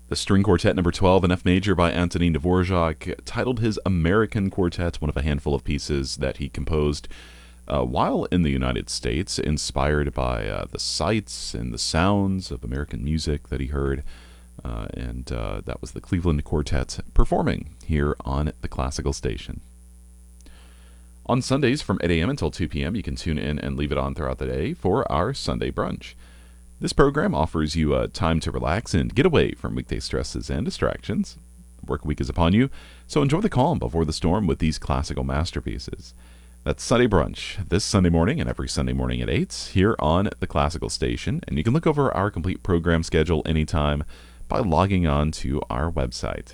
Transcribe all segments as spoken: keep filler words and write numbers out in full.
The string quartet number twelve in F major by Antonin Dvorak, titled his American Quartet, one of a handful of pieces that he composed uh, while in the United States, inspired by uh, the sights and the sounds of American music that he heard. Uh, and uh, that was the Cleveland Quartet performing here on the Classical Station. On Sundays from eight a.m. until two p.m., you can tune in and leave it on throughout the day for our Sunday brunch. This program offers you uh, time to relax and get away from weekday stresses and distractions. The work week is upon you, so enjoy the calm before the storm with these classical masterpieces. That's Sunday Brunch, this Sunday morning and every Sunday morning at eight here on the Classical Station, and you can look over our complete program schedule anytime by logging on to our website.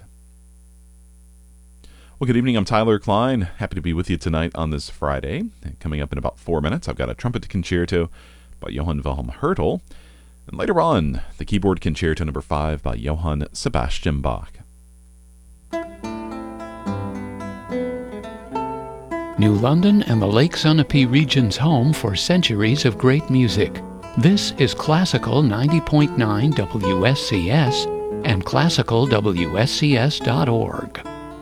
Well, good evening. I'm Tyler Klein. Happy to be with you tonight on this Friday. Coming up in about four minutes, I've got a trumpet concerto by Johann Wilhelm Hertel. And later on, the keyboard concerto number five by Johann Sebastian Bach. New London and the Lake Sunapee region's home for centuries of great music. This is Classical ninety point nine W S C S and classical W S C S dot org.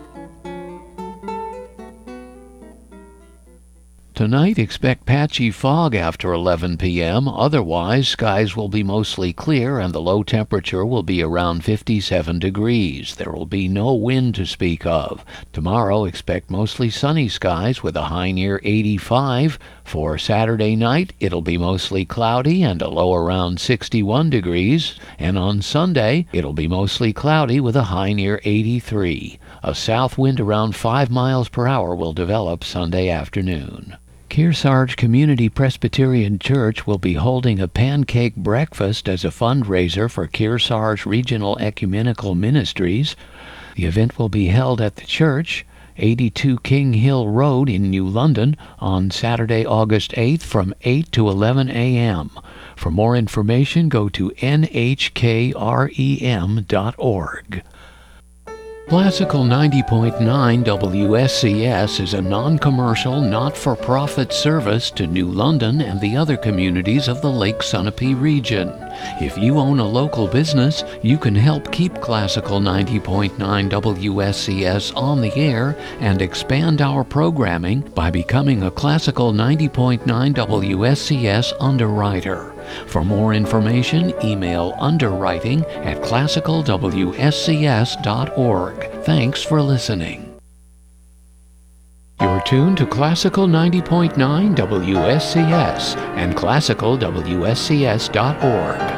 Tonight, expect patchy fog after eleven p.m. Otherwise, skies will be mostly clear and the low temperature will be around fifty-seven degrees. There will be no wind to speak of. Tomorrow, expect mostly sunny skies with a high near eighty-five. For Saturday night, it'll be mostly cloudy and a low around sixty-one degrees. And on Sunday, it'll be mostly cloudy with a high near eighty-three. A south wind around five miles per hour will develop Sunday afternoon. Kearsarge Community Presbyterian Church will be holding a pancake breakfast as a fundraiser for Kearsarge Regional Ecumenical Ministries. The event will be held at the church, eighty-two King Hill Road in New London, on Saturday, August eighth from eight to eleven a.m. For more information, go to N H K R E M dot org. Classical ninety point nine W S C S is a non-commercial, not-for-profit service to New London and the other communities of the Lake Sunapee region. If you own a local business, you can help keep Classical ninety point nine W S C S on the air and expand our programming by becoming a Classical ninety point nine W S C S underwriter. For more information, email underwriting at classical W S C S dot org. Thanks for listening. You're tuned to Classical ninety point nine W S C S and classical W S C S dot org.